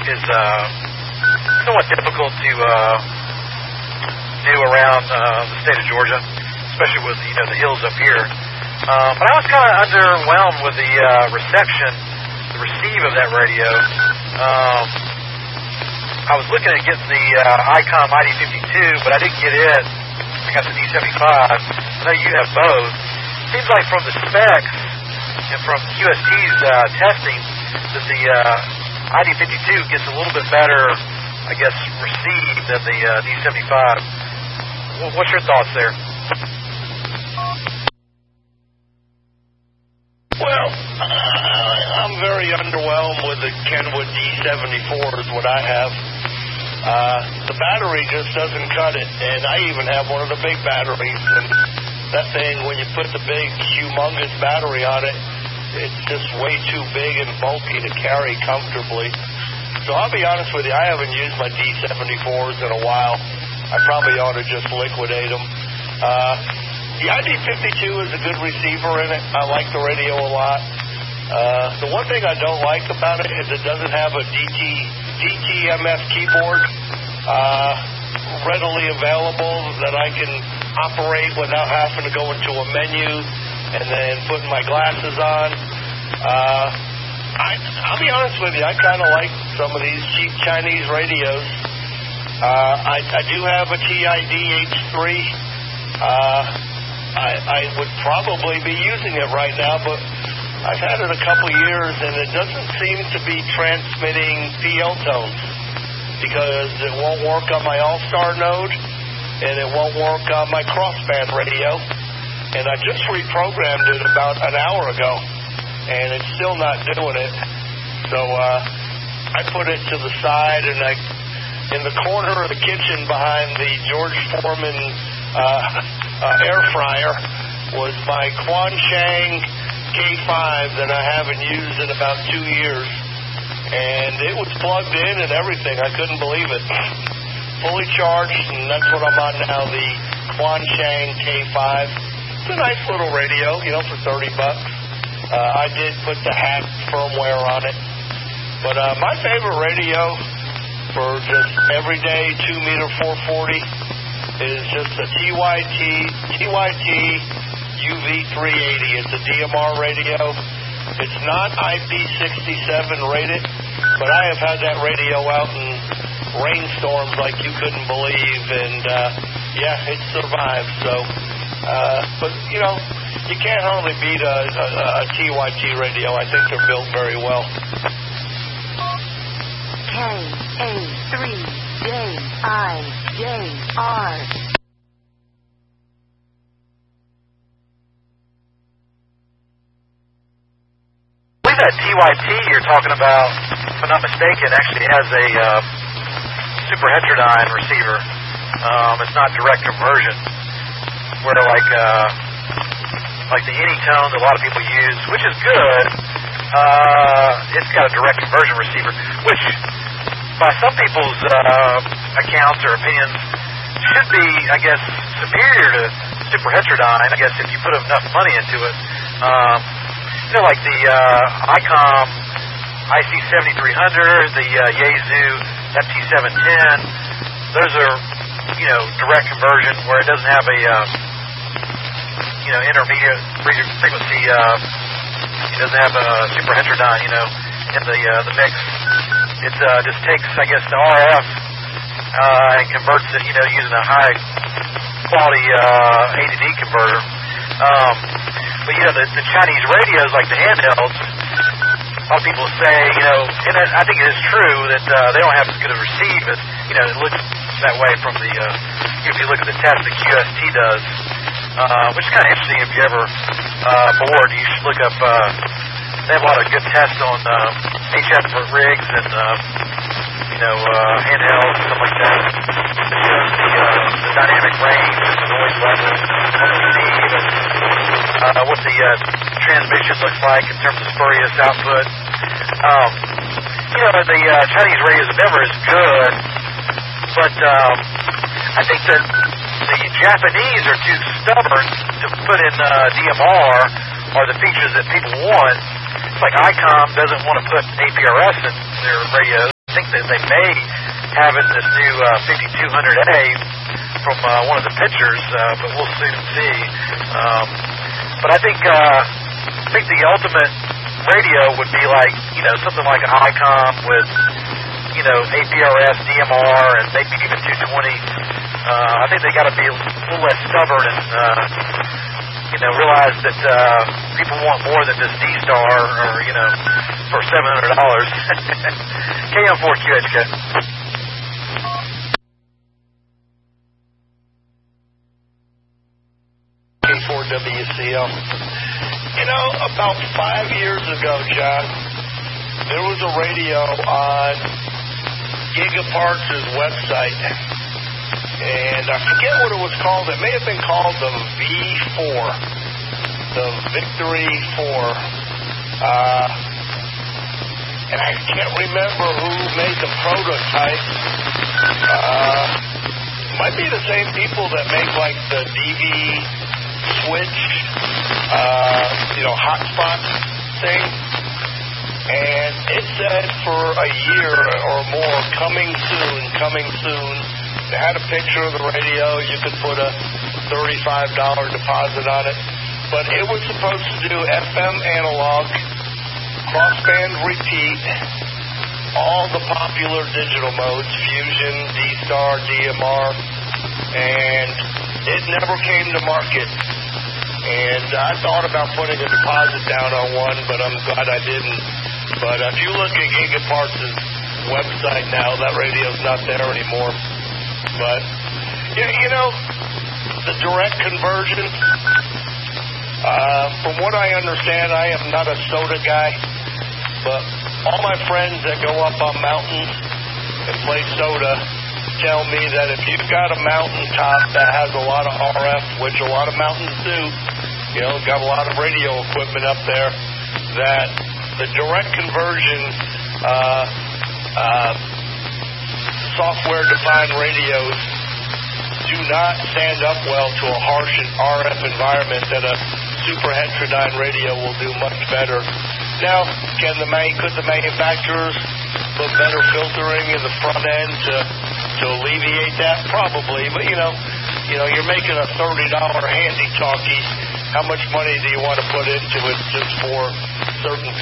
is somewhat difficult to do around the state of Georgia, especially with the hills up here. But I was kind of underwhelmed with the reception, the receive of that radio. I was looking at getting the ICOM ID52, but I didn't get it. I got the D75. I know you have both. Seems like from the specs and from QST's testing that the ID52 gets a little bit better, I guess, received than the D75. What's your thoughts there? Well, I'm very underwhelmed with the Kenwood D74 is what I have. The battery just doesn't cut it, and I even have one of the big batteries, and that thing, when you put the big, humongous battery on it, it's just way too big and bulky to carry comfortably. So I'll be honest with you, I haven't used my D74s in a while. I probably ought to just liquidate them. The ID52 is a good receiver in it. I like the radio a lot. The one thing I don't like about it is it doesn't have a DTMF keyboard readily available that I can operate without having to go into a menu and then putting my glasses on. I'll be honest with you, I kind of like some of these cheap Chinese radios. I do have a TID H3. I would probably be using it right now, but I've had it a couple years, and it doesn't seem to be transmitting PL tones because it won't work on my All-Star node, and it won't work on my crossband radio. And I just reprogrammed it about an hour ago, and it's still not doing it. So I put it to the side, and in the corner of the kitchen behind the George Foreman air fryer was my Quansheng K5 that I haven't used in about 2 years. And it was plugged in and everything. I couldn't believe it. Fully charged, and that's what I'm on now, the Quansheng K5. It's a nice little radio, for $30. I did put the hack firmware on it. But my favorite radio for just everyday 2-meter 440 is just a TYT UV380. It's a DMR radio. It's not IP67 rated, but I have had that radio out in rainstorms like you couldn't believe, and it survived. So, but you can't hardly beat a TYT radio. I think they're built very well. KA3JIJR. That TYT you're talking about, if I'm not mistaken, actually has a super heterodyne receiver. It's not direct conversion, where like the Anytone that a lot of people use, which is good. It's got a direct conversion receiver, which by some people's accounts or opinions should be, I guess, superior to super heterodyne. I guess if you put enough money into it. Like the ICOM IC7300, the Yaesu FT710, those are, direct conversion where it doesn't have a, intermediate frequency, it doesn't have a super heterodyne, in the mix. It just takes, I guess, the RF and converts it, using a high quality A-to-D converter. But, the Chinese radios, like the handhelds, a lot of people say, and I think it is true that they don't have as good a receive as, it looks that way from the, if you look at the test that QST does, which is kind of interesting if you're ever bored. You should look up, they have a lot of good tests on HF rigs and, handhelds, stuff like that. It shows the dynamic range and the noise level, what the receive, and what the transmission looks like in terms of spurious output. The Chinese radios are never as good, but I think that the Japanese are too stubborn to put in DMR or the features that people want. It's like ICOM doesn't want to put APRS in their radios. think that they may have in this new 5200A from one of the pictures, but we'll soon see. But I think the ultimate radio would be like, something like an ICOM with, APRS, DMR, and maybe even 220. I think they got to be a little less stubborn and, realize that people want more than just D-Star or, for $700. KM4QHK. K4WCL. About 5 years ago, John, there was a radio on Gigaparts' website, and I forget what it was called. It may have been called the V4, the Victory 4. And I can't remember who made the prototype. Might be the same people that make like the DV switch, hotspot thing. And it said for a year or more, coming soon. They had a picture of the radio. You could put a $35 deposit on it. But it was supposed to do FM analog, crossband repeat, all the popular digital modes, Fusion, D-Star, DMR, and it never came to market. And I thought about putting a deposit down on one, but I'm glad I didn't. But if you look at Gigaparts' website now, that radio's not there anymore. But, the direct conversion, from what I understand, I am not a soda guy, but all my friends that go up on mountains and play soda tell me that if you've got a mountaintop that has a lot of RF, which a lot of mountains do, got a lot of radio equipment up there, that the direct conversion software-defined radios do not stand up well to a harsh RF environment, that a super heterodyne radio will do much better. Now, could the manufacturers put better filtering in the front end to alleviate that? Probably, but you're making a $30 handy talkie. How much money do you want to put into it just for certain